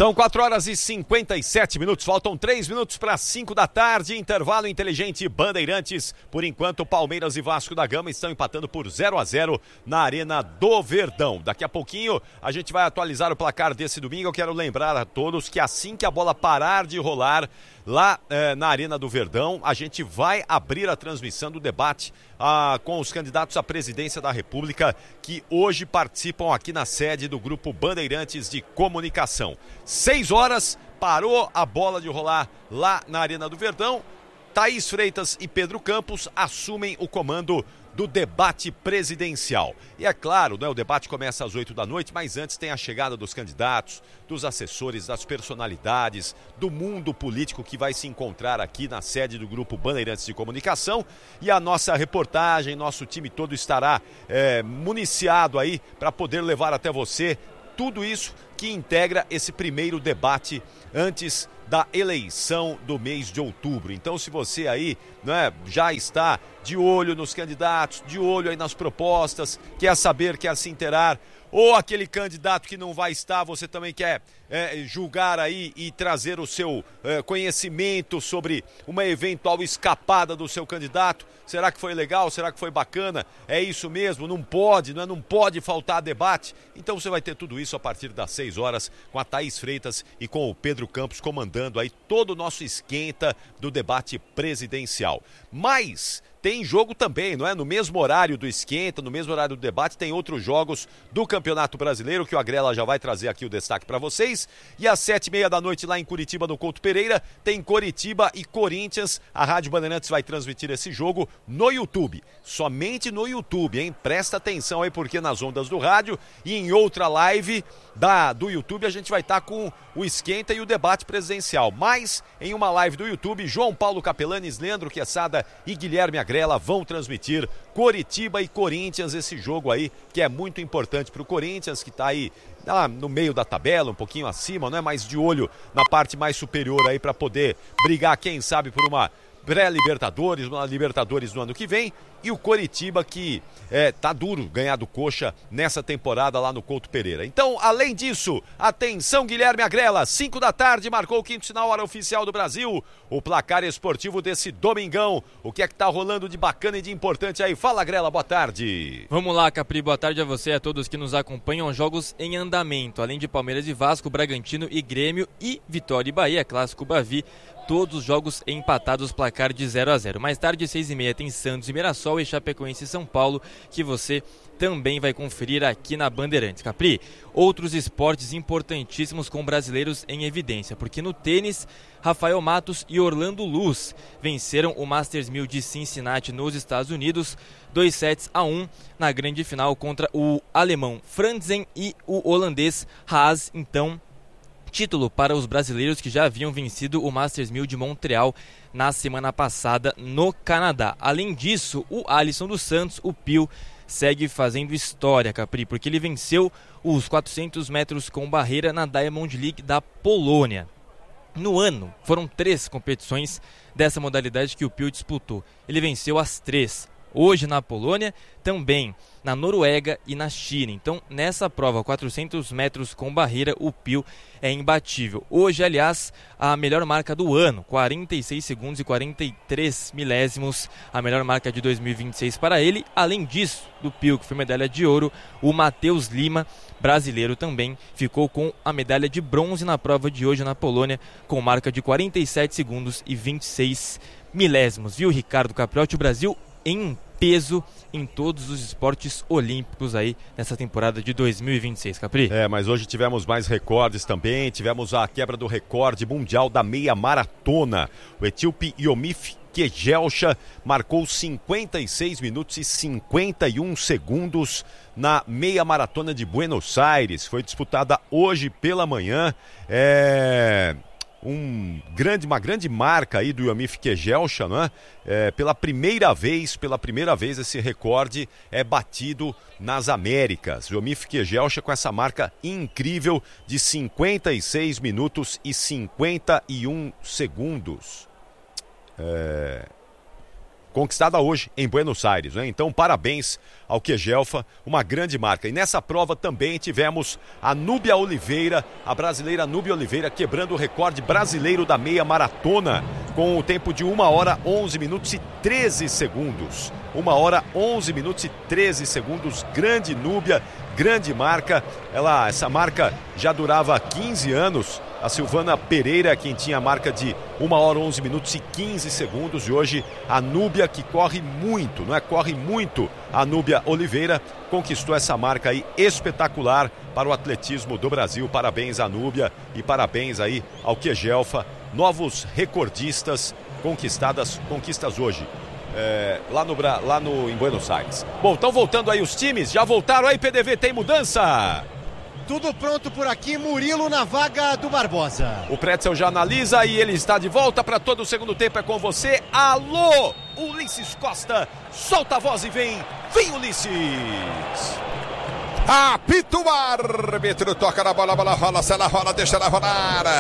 São 4h57, faltam 3 minutos para 5 da tarde, intervalo inteligente Bandeirantes. Por enquanto, Palmeiras e Vasco da Gama estão empatando por 0-0 na Arena do Verdão. Daqui a pouquinho a gente vai atualizar o placar desse domingo. Eu quero lembrar a todos que assim que a bola parar de rolar lá na Arena do Verdão, a gente vai abrir a transmissão do debate com os candidatos à presidência da República que hoje participam aqui na sede do Grupo Bandeirantes de Comunicação. 6 horas, parou a bola de rolar lá na Arena do Verdão. Thaís Freitas e Pedro Campos assumem o comando do debate presidencial. E é claro, o debate começa às 8 da noite, mas antes tem a chegada dos candidatos, dos assessores, das personalidades, do mundo político que vai se encontrar aqui na sede do Grupo Bandeirantes de Comunicação. E a nossa reportagem, nosso time todo estará municiado aí para poder levar até você tudo isso que integra esse primeiro debate antes da eleição do mês de outubro. Então, se você aí já está de olho nos candidatos, de olho aí nas propostas, quer saber, quer se inteirar, ou aquele candidato que não vai estar, você também quer julgar aí e trazer o seu conhecimento sobre uma eventual escapada do seu candidato. Será que foi legal? Será que foi bacana? É isso mesmo? Não pode, não pode faltar debate? Então você vai ter tudo isso a partir das 6 horas com a Thaís Freitas e com o Pedro Campos comandando aí todo o nosso esquenta do debate presidencial. Mas tem jogo também, não é? No mesmo horário do esquenta, no mesmo horário do debate, tem outros jogos do Campeonato Brasileiro, que o Agrela já vai trazer aqui o destaque para vocês. E às 7h30 da noite lá em Curitiba, no Couto Pereira, tem Coritiba e Corinthians. A Rádio Bandeirantes vai transmitir esse jogo no YouTube, somente no YouTube, hein? Presta atenção aí, porque nas ondas do rádio e em outra live do YouTube a gente vai estar com o esquenta e o debate presidencial. Mas em uma live do YouTube, João Paulo Capelanes, Leandro Quesada e Guilherme Agrela vão transmitir Coritiba e Corinthians, esse jogo aí que é muito importante para o Corinthians, que está aí no meio da tabela, um pouquinho acima, não é? Mais de olho na parte mais superior aí para poder brigar, quem sabe, por uma pré-Libertadores, uma Libertadores no ano que vem. E o Coritiba que tá duro ganhar do Coxa nessa temporada lá no Couto Pereira. Então, além disso, atenção Guilherme Agrela, 5 da tarde, marcou o quinto sinal, hora oficial do Brasil, o placar esportivo desse domingão. O que é que tá rolando de bacana e de importante aí? Fala, Agrela, boa tarde. Vamos lá, Capri, boa tarde a você e a todos que nos acompanham. Jogos em andamento, além de Palmeiras e Vasco, Bragantino e Grêmio e Vitória e Bahia, Clássico Bavi. Todos os jogos empatados, placar de 0-0. Mais tarde, 6h30, tem Santos e Mirassol e Chapecoense e São Paulo, que você também vai conferir aqui na Bandeirantes. Capri, outros esportes importantíssimos com brasileiros em evidência, porque no tênis, Rafael Matos e Orlando Luz venceram o Masters 1000 de Cincinnati nos Estados Unidos, 2-1 na grande final contra o alemão Franzen e o holandês Haas. Então, título para os brasileiros que já haviam vencido o Masters 1000 de Montreal na semana passada no Canadá. Além disso, o Alisson dos Santos, o Pio, segue fazendo história, Capri, porque ele venceu os 400 metros com barreira na Diamond League da Polônia. No ano, foram 3 competições dessa modalidade que o Pio disputou. Ele venceu as 3. Hoje na Polônia, também na Noruega e na China. Então, nessa prova, 400 metros com barreira, o Pio é imbatível. Hoje, aliás, a melhor marca do ano, 46 segundos e 43 milésimos, a melhor marca de 2026 para ele. Além disso, do Pio, que foi medalha de ouro, o Matheus Lima, brasileiro também, ficou com a medalha de bronze na prova de hoje na Polônia, com marca de 47 segundos e 26 milésimos. Viu, Ricardo Capriotti? O Brasil em peso em todos os esportes olímpicos aí nessa temporada de 2026, Capri. Mas hoje tivemos mais recordes também, tivemos a quebra do recorde mundial da meia maratona. O etíope Yomif Kejelcha marcou 56 minutos e 51 segundos na meia maratona de Buenos Aires. Foi disputada hoje pela manhã. Uma grande marca aí do Yomif Kejelcha, não é? Pela primeira vez esse recorde é batido nas Américas. Yomif Kejelcha com essa marca incrível de 56 minutos e 51 segundos. conquistada hoje em Buenos Aires, né? Então, parabéns ao Quejelfa, uma grande marca. E nessa prova também tivemos a Núbia Oliveira, a brasileira Núbia Oliveira, quebrando o recorde brasileiro da meia maratona, com o tempo de 1 hora 11 minutos e 13 segundos. 1 hora 11 minutos e 13 segundos, grande Núbia, grande marca. Essa marca já durava 15 anos. A Silvana Pereira, quem tinha a marca de 1 hora 11 minutos e 15 segundos. E hoje a Núbia, que corre muito, não é? Corre muito. A Núbia Oliveira conquistou essa marca aí espetacular para o atletismo do Brasil. Parabéns à Núbia e parabéns aí ao Quejelfa. Novos recordistas, conquistas hoje. Em Buenos Aires. Bom, estão voltando aí os times, já voltaram aí, PDV, tem mudança? Tudo pronto por aqui, Murilo na vaga do Barbosa. O Pretzel já analisa e ele está de volta para todo o segundo tempo, é com você. Alô, Ulisses Costa, solta a voz e vem Ulisses! Apita o árbitro, toca na bola, a bola rola, se ela rola, deixa ela rolar.